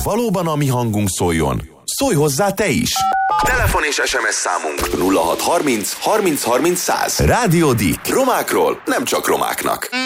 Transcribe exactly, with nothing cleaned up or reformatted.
valóban a mi hangunk szóljon, szólj hozzá te is! Telefon és es em es számunk nulla hat harminc harminc harminc száz. Rádió Dick. Romákról, nem csak romáknak.